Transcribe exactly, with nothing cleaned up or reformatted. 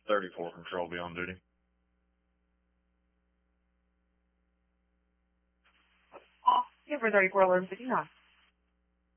thirty-four Control, be on duty. Oh, give her thirty-four eleven fifty-nine.